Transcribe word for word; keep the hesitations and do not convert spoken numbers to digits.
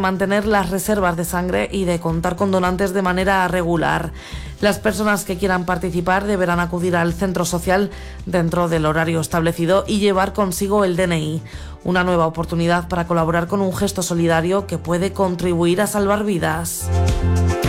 mantener las reservas de sangre y de contar con donantes de manera regular. Las personas que quieran participar deberán acudir al centro social dentro del horario establecido y llevar consigo el D N I. Una nueva oportunidad para colaborar con un gesto solidario que puede contribuir a salvar vidas.